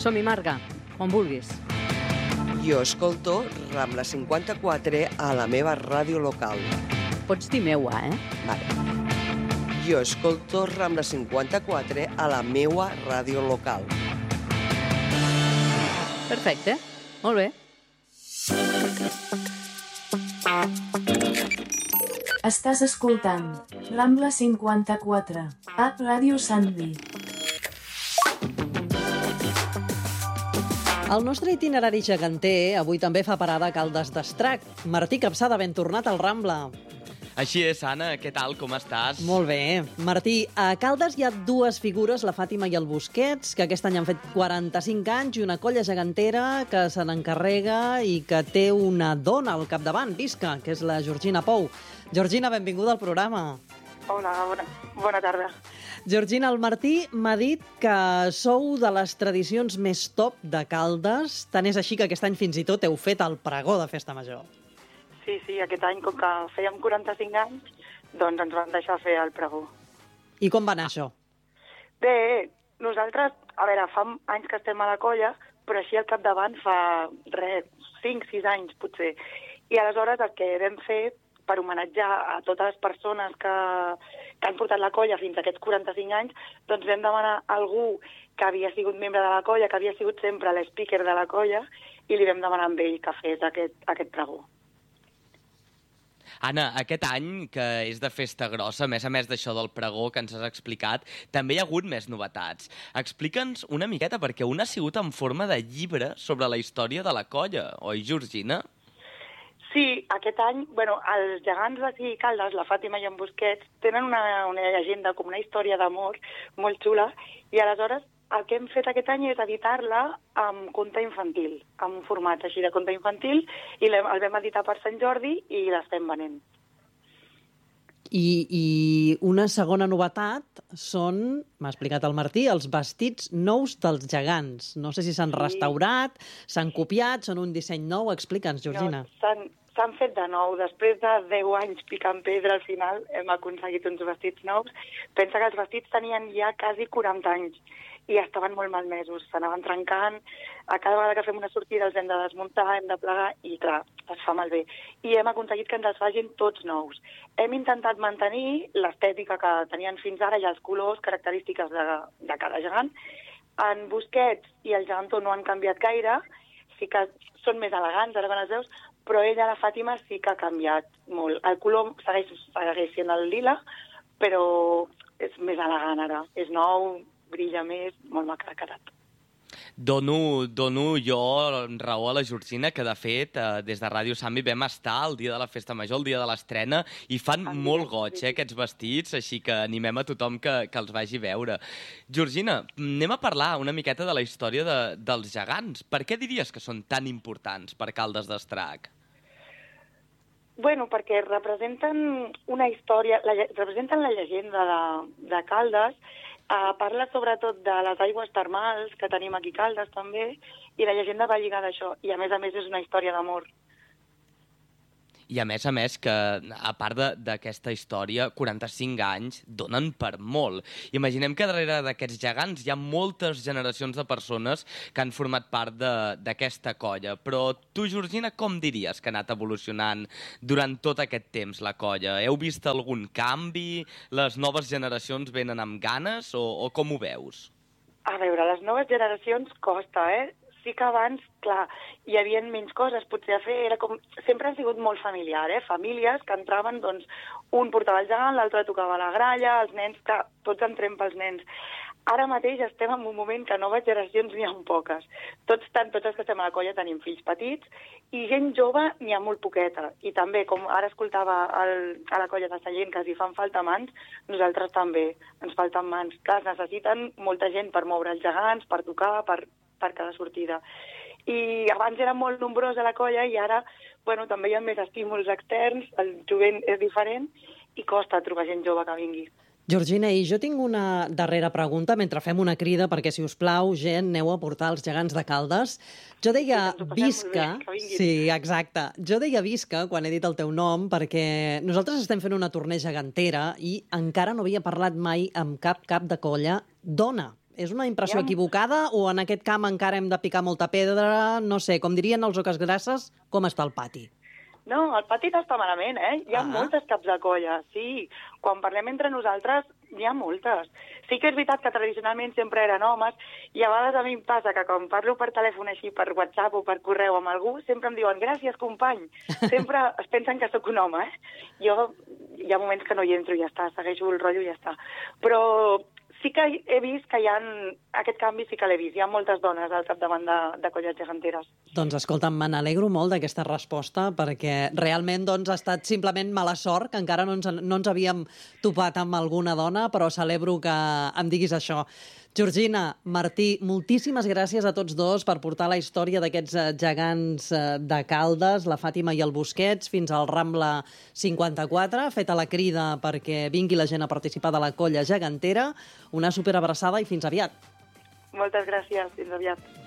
Som-hi, Marga, quan vulguis. Jo escolto Rambla 54 a la meva ràdio local. Pots dir meua, Vale. Jo escolto Rambla 54 a la meua ràdio local. Perfecte, molt bé. Estàs escoltant Rambla 54 a Ràdio Sandvi. El nostre itinerari geganter avui també fa parada a Caldes d'Estrac. Martí Capçada, ben tornat al Rambla. Així és, Anna, què tal, com estàs? Molt bé. Martí, a Caldes hi ha dues figures, la Fàtima i el Busquets, que aquest any han fet 45 anys, i una colla gegantera que se n'encarrega i que té una dona al capdavant, visca, que és la Georgina Pou. Georgina, benvinguda al programa. Hola, bona tarda. Georgina, el Martí m'ha dit que sou de les tradicions més top de Caldes. Tant és així que aquest any fins i tot heu fet el pregó de Festa Major. Sí, aquest any, com que fèiem 45 anys, doncs ens van deixar fer el pregó. I com va anar això? Bé, nosaltres, a veure, fa anys que estem a la colla, però així al capdavant fa 5-6 anys, potser. I aleshores el que vam fer, per homenatjar a totes les persones que han portat la colla fins a aquests 45 anys, doncs vam demanar a algú que havia sigut membre de la colla, que havia sigut sempre l'speaker de la colla, i li vam demanar a ell que fes aquest pregó. Anna, aquest any, que és de festa grossa, a més d'això del pregó que ens has explicat, també hi ha hagut més novetats. Explica'ns una miqueta, perquè un ha sigut en forma de llibre sobre la història de la colla, oi, Georgina? Sí, aquest any, els gegants d'aquí Caldes, la Fàtima i en Busquets, tenen una llegenda, com una història d'amor molt xula, i aleshores el que hem fet aquest any és editar-la amb conte infantil, amb un format així de conte infantil, i el vam editar per Sant Jordi i l'estem venent. I una segona novetat són, m'ha explicat el Martí, els vestits nous dels gegants. No sé si s'han restaurat, s'han copiat, són un disseny nou. Explica'ns, Georgina. No, s'han fet de nou. Després de 10 anys picant pedra, al final hem aconseguit uns vestits nous. Pensa que els vestits tenien ja quasi 40 anys i estaven molt malmesos, s'anaven trencant. A cada vegada que fem una sortida els hem de desmuntar, hem de plegar i, clar, es fa malbé. I hem aconseguit que ens els facin tots nous. Hem intentat mantenir l'estètica que tenien fins ara i els colors característiques de cada gegant. En Busquets i el gegantó no han canviat gaire, sí que són més elegants, ara quan els veus, però ella, la Fàtima, sí que ha canviat molt. El color segueix sent el lila, però és més elegant ara. És nou, brilla més, molt maca ha quedat. Dono jo raó a la Georgina, que de fet des de Ràdio Sandvi vam estar el dia de la Festa Major, el dia de l'estrena, i fan molt goig aquests vestits, així que animem a tothom que els vagi a veure. Georgina, anem a parlar una miqueta de la història dels gegants. Per què diries que són tan importants per Caldes d'Estrac? Perquè representen una història, representen la llegenda de Caldes. Parla sobretot de les aigües termals que tenim aquí a Caldes també, i la llegenda va lligada a això, i a més és una història d'amor. I a més que, a part d'aquesta història, 45 anys donen per molt. Imaginem que darrere d'aquests gegants hi ha moltes generacions de persones que han format part d'aquesta colla. Però tu, Georgina, com diries que ha anat evolucionant durant tot aquest temps la colla? Heu vist algun canvi? Les noves generacions venen amb ganes o com ho veus? A veure, les noves generacions costa, Sí que abans, clar, hi havia menys coses potser a fer, sempre han sigut molt familiar, famílies que entraven, doncs, un portava el gegant, l'altre tocava la gralla, els nens, clar, tots entrem pels nens. Ara mateix estem en un moment que noves generacions n'hi ha poques. Tots els que estem a la colla tenim fills petits i gent jove n'hi ha molt poqueta. I també, com ara escoltava a la colla de Sallent que si fan falta mans, nosaltres també ens falten mans. Clar, necessiten molta gent per moure els gegants, per tocar, per cada sortida. I abans era molt nombrosa la colla i ara, també hi ha més estímuls externs, el jovent és diferent i costa trobar gent jove que vingui. Georgina, i jo tinc una darrera pregunta mentre fem una crida perquè, si us plau, gent, aneu a portar els gegants de Caldes. Jo deia visca... Sí, exacte. Jo deia visca quan he dit el teu nom perquè nosaltres estem fent una tournée gegantera i encara no havia parlat mai amb cap de colla dona. És una impressió equivocada o en aquest camp encara hem de picar molta pedra? No sé, com dirien els Oques Grasses, com està el pati? No, el pati no està malament, Hi ha moltes caps de colla, sí. Quan parlem entre nosaltres, n'hi ha moltes. Sí que és veritat que tradicionalment sempre eren homes i a vegades a mi em passa que quan parlo per telèfon així, per WhatsApp o per correu amb algú, sempre em diuen gràcies, company. Sempre es pensen que sóc un home, Jo hi ha moments que no hi entro i ja està, segueixo el rotllo i ja està. Però sí que he vist que aquest canvi sí que l'he vist. Hi ha moltes dones al capdavant de colles geganteres. Doncs escolta'm, me n'alegro molt d'aquesta resposta perquè realment ha estat simplement mala sort, que encara no ens havíem topat amb alguna dona, però celebro que em diguis això. Georgina, Martí, moltíssimes gràcies a tots dos per portar la història d'aquests gegants de Caldes, la Fàtima i el Busquets, fins al Rambla 54. Feta la crida perquè vingui la gent a participar de la colla gegantera. Una superabraçada i fins aviat. Moltes gràcies, fins aviat.